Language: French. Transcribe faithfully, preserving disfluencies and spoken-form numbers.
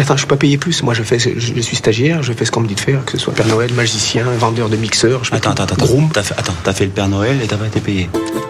Mais attends, je suis pas payé plus. Moi, je fais, je, je suis stagiaire, je fais ce qu'on me dit de faire, que ce soit Père Noël, magicien, vendeur de mixeurs. Je Attends, attends, attends. groom. T'as fait, attends, t'as fait le Père Noël et t'as pas été payé.